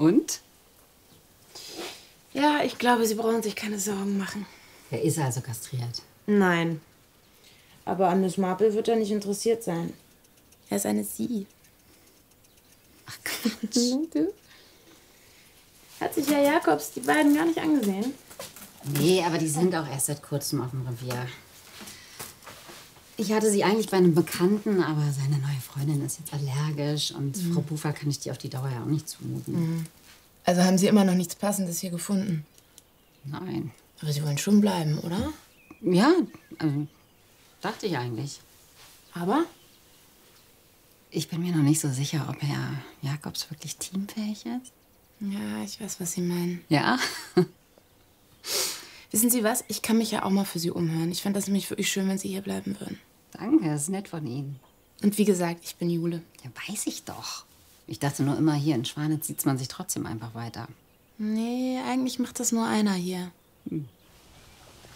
Und? Ja, ich glaube, Sie brauchen sich keine Sorgen machen. Er ist also kastriert. Nein. Aber an Miss Marple wird er nicht interessiert sein. Er ist eine Sie. Ach Quatsch. Du? Hat sich Herr Jakobs die beiden gar nicht angesehen? Nee, aber die sind auch erst seit kurzem auf dem Revier. Ich hatte sie eigentlich bei einem Bekannten, aber seine neue Freundin ist jetzt allergisch und Frau Bufer kann ich die auf die Dauer ja auch nicht zumuten. Also haben Sie immer noch nichts Passendes hier gefunden? Nein. Aber Sie wollen schon bleiben, oder? Ja, dachte ich eigentlich. Aber? Ich bin mir noch nicht so sicher, ob Herr Jakobs wirklich teamfähig ist. Ja, ich weiß, was Sie meinen. Ja? Wissen Sie was? Ich kann mich ja auch mal für Sie umhören. Ich fände das nämlich wirklich schön, wenn Sie hier bleiben würden. Danke, das ist nett von Ihnen. Und wie gesagt, ich bin Jule. Ja, weiß ich doch. Ich dachte nur immer, hier in Schwanitz sieht man sich trotzdem einfach weiter. Nee, eigentlich macht das nur einer hier.